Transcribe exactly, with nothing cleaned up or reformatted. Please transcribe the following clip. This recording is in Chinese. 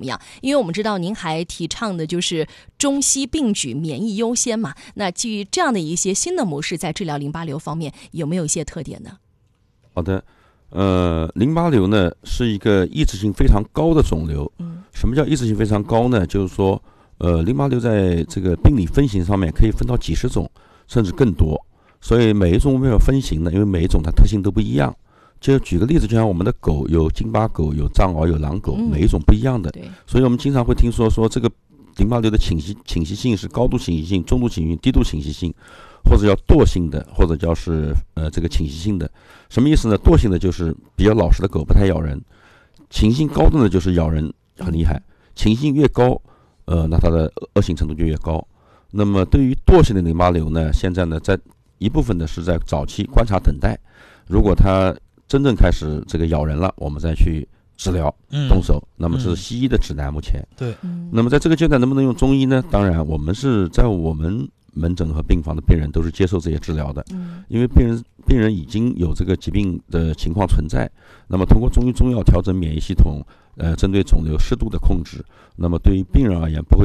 么样？因为我们知道您还提倡的就是中西并举，免疫优先嘛。那基于这样的一些新的模式，在治疗淋巴瘤方面有没有一些特点呢？ 好的，呃，淋巴瘤呢是一个抑制性非常高的肿瘤。嗯，什么叫抑制性非常高呢？就是说，呃，淋巴瘤在这个病理分型上面可以分到几十种，甚至更多。所以每一种为了分型呢，因为每一种它特性都不一样。就举个例子，就像我们的狗有京巴狗、有藏獒、有狼狗，每一种不一样的。 对， 所以我们经常会听说说这个淋巴瘤的侵袭侵袭性是高度侵袭性、中度侵袭性、低度侵袭性，或者叫惰性的，或者叫是呃这个侵袭性的。什么意思呢？惰性的就是比较老实的狗不太咬人，侵袭性高的呢就是咬人很厉害，侵袭性越高，呃那它的恶性程度就越高。那么对于惰性的淋巴瘤呢，现在呢在一部分呢是在早期观察等待，如果它真正开始这个咬人了，我们再去治疗动手。嗯、那么这是西医的指南目前。 对。 那么在这个阶段能不能用中医呢？当然，我们是在我们门诊和病房的病人都是接受这些治疗的。嗯。因为病人病人已经有这个疾病的情况存在，那么通过中医中药调整免疫系统，呃，针对肿瘤适度的控制，那么对于病人而言不会